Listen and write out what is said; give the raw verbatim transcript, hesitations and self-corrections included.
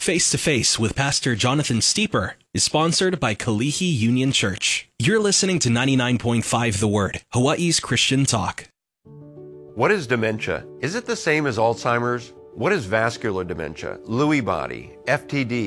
Face to Face with Pastor Jonathan Steeper is sponsored by Kalihi Union Church. You're listening to ninety-nine point five The Word, Hawaii's Christian talk. What is dementia? Is it the same as Alzheimer's? What is vascular dementia, Lewy body, F T D,